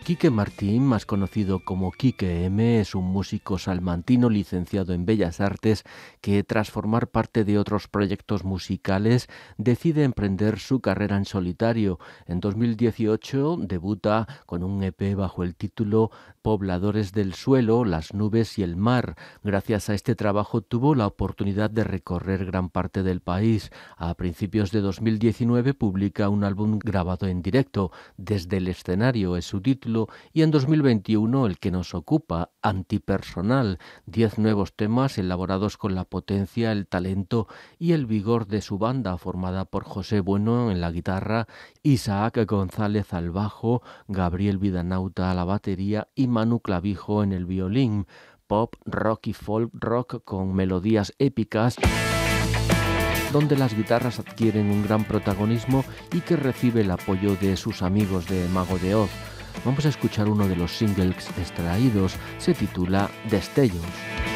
Quique Martín, más conocido como Quique M, es un músico salmantino licenciado en Bellas Artes que, tras formar parte de otros proyectos musicales, decide emprender su carrera en solitario. En 2018 debuta con un EP bajo el título Pobladores del Suelo, las nubes y el mar. Gracias a este trabajo tuvo la oportunidad de recorrer gran parte del país. A principios de 2019 publica un álbum grabado en directo, Desde el escenario es su título, y en 2021 el que nos ocupa, Antipersonal, 10 nuevos temas elaborados con la potencia, el talento y el vigor de su banda, formada por José Bueno en la guitarra, Isaac González al bajo, Gabriel Vidanauta a la batería y Manu Clavijo en el violín. Pop, rock y folk rock con melodías épicas, donde las guitarras adquieren un gran protagonismo y que recibe el apoyo de sus amigos de Mago de Oz. Vamos a escuchar uno de los singles extraídos, se titula Destellos.